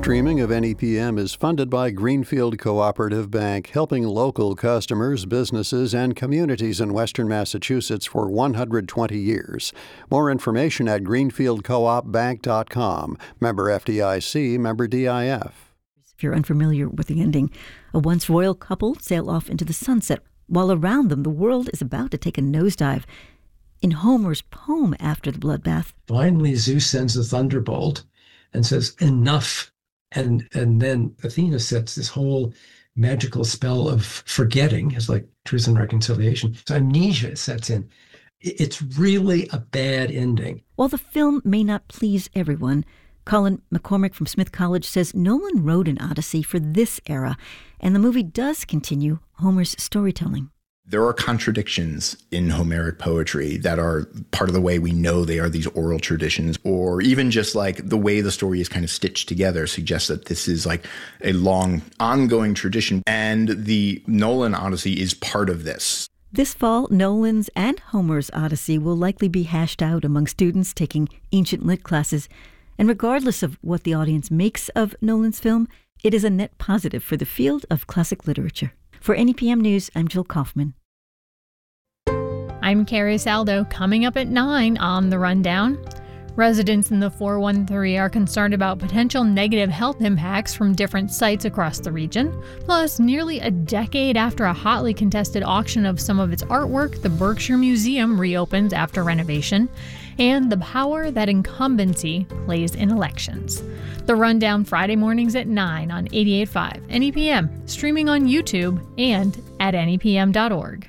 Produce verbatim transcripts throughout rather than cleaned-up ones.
streaming of N E P M is funded by Greenfield Cooperative Bank, helping local customers, businesses, and communities in western Massachusetts for one hundred twenty years. More information at greenfield coop bank dot com. Member F D I C, member D I F. If you're unfamiliar with the ending, a once royal couple sail off into the sunset, while around them the world is about to take a nosedive. In Homer's poem after the bloodbath, finally Zeus sends a thunderbolt and says, enough. And and then Athena sets this whole magical spell of forgetting. It's like truth and reconciliation. So amnesia sets in. It's really a bad ending. While the film may not please everyone, Colin McCormick from Smith College says Nolan wrote an Odyssey for this era, and the movie does continue Homer's storytelling. There are contradictions in Homeric poetry that are part of the way we know they are these oral traditions, or even just like the way the story is kind of stitched together suggests that this is like a long ongoing tradition. And the Nolan Odyssey is part of this. This fall, Nolan's and Homer's Odyssey will likely be hashed out among students taking ancient lit classes. And regardless of what the audience makes of Nolan's film, it is a net positive for the field of classic literature. For N E P M News, I'm Jill Kaufman. I'm Carrie Saldo. Coming up at nine on The Rundown. Residents in the four one three are concerned about potential negative health impacts from different sites across the region. Plus, nearly a decade after a hotly contested auction of some of its artwork, the Berkshire Museum reopens after renovation. And the power that incumbency plays in elections. The Rundown Friday mornings at nine on eighty-eight point five N E P M, streaming on YouTube and at N E P M dot org.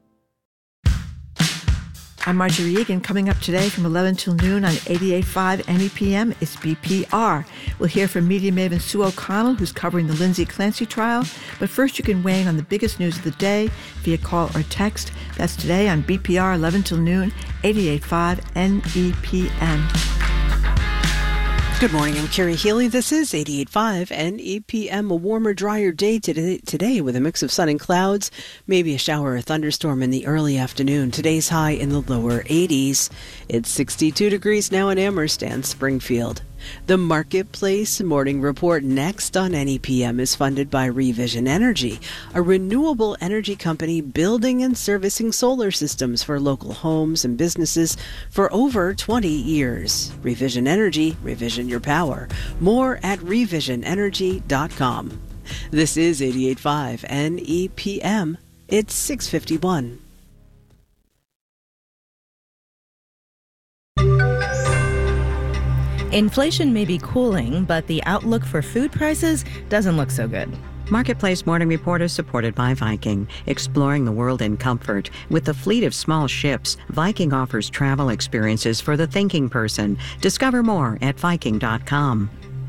I'm Marjorie Egan. Coming up today from eleven till noon on eighty-eight point five N E P M, it's B P R. We'll hear from media maven Sue O'Connell, who's covering the Lindsay Clancy trial. But first, you can weigh in on the biggest news of the day via call or text. That's today on B P R, eleven till noon, eighty-eight point five N E P M. Good morning, I'm Carrie Healy. This is eighty-eight point five N E P M. A warmer, drier day today, today with a mix of sun and clouds, maybe a shower or thunderstorm in the early afternoon. Today's high in the lower eighties. It's sixty-two degrees now in Amherst and Springfield. The Marketplace Morning Report next on N E P M is funded by Revision Energy, a renewable energy company building and servicing solar systems for local homes and businesses for over twenty years. Revision Energy, revision your power. More at revision energy dot com. This is eighty-eight point five N E P M. It's six fifty-one. Inflation may be cooling, but the outlook for food prices doesn't look so good. Marketplace Morning Report is supported by Viking, exploring the world in comfort. With a fleet of small ships, Viking offers travel experiences for the thinking person. Discover more at viking dot com.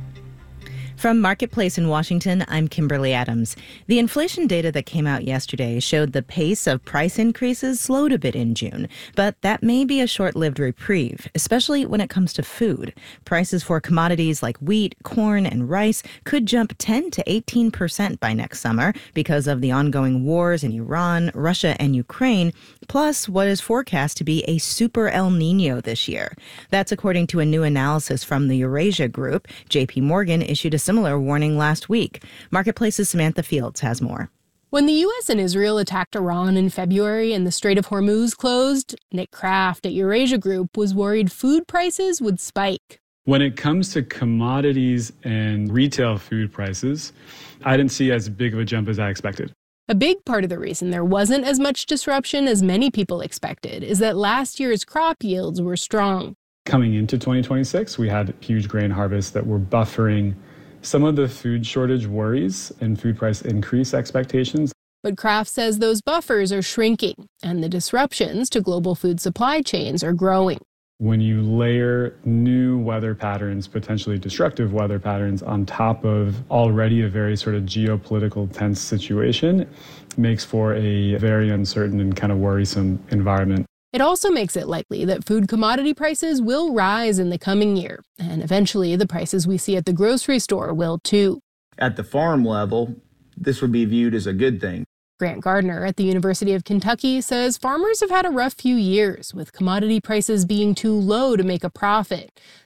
From Marketplace in Washington, I'm Kimberly Adams. The inflation data that came out yesterday showed the pace of price increases slowed a bit in June, but that may be a short-lived reprieve, especially when it comes to food. Prices for commodities like wheat, corn, and rice could jump ten to eighteen percent by next summer because of the ongoing wars in Iran, Russia, and Ukraine, plus what is forecast to be a super El Nino this year. That's according to a new analysis from the Eurasia Group. J P Morgan issued a similar warning last week. Marketplace's Samantha Fields has more. When the U S and Israel attacked Iran in February and the Strait of Hormuz closed, Nick Kraft at Eurasia Group was worried food prices would spike. When it comes to commodities and retail food prices, I didn't see as big of a jump as I expected. A big part of the reason there wasn't as much disruption as many people expected is that last year's crop yields were strong. Coming into twenty twenty-six, we had huge grain harvests that were buffering some of the food shortage worries and food price increase expectations. But Kraft says those buffers are shrinking, and the disruptions to global food supply chains are growing. When you layer new weather patterns, potentially destructive weather patterns, on top of already a very sort of geopolitical tense situation, it makes for a very uncertain and kind of worrisome environment. It also makes it likely that food commodity prices will rise in the coming year, and eventually the prices we see at the grocery store will too. At the farm level, this would be viewed as a good thing. Grant Gardner at the University of Kentucky says farmers have had a rough few years, with commodity prices being too low to make a profit.